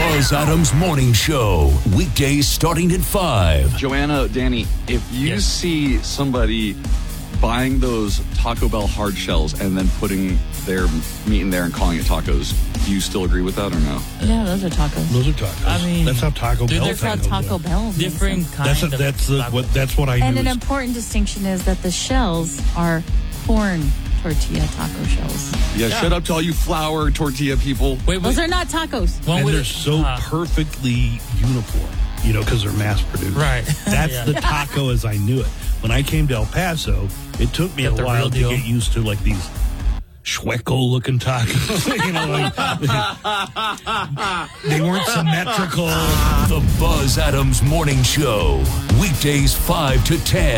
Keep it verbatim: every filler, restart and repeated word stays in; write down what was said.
Buzz Adams Morning Show. Weekdays starting at five. Joanna, Danny, if you Yes. see somebody buying those Taco Bell hard shells and then putting their meat in there and calling it tacos, do you still agree with that or no? Yeah, those are tacos. Those are tacos. I mean, that's how Taco dude, Bell. that's That's how tacos Taco are. Bell makes different them. kind That's a, of that's the, taco. what that's what I And knew. an is- important distinction is that the shells are corn tortilla taco shells. Yeah, Yeah. shut up to all you flour tortilla people. Wait, wait. Those are not tacos. One and with they're it- so uh, perfectly uniform, you know, because they're mass produced. Right. That's Yeah. the taco as I knew it. When I came to El Paso, it took me Get a the while real to deal. get used to like these Schweckel looking tacos. you know, like, they weren't symmetrical. The Buzz Adams Morning Show. Weekdays five to ten.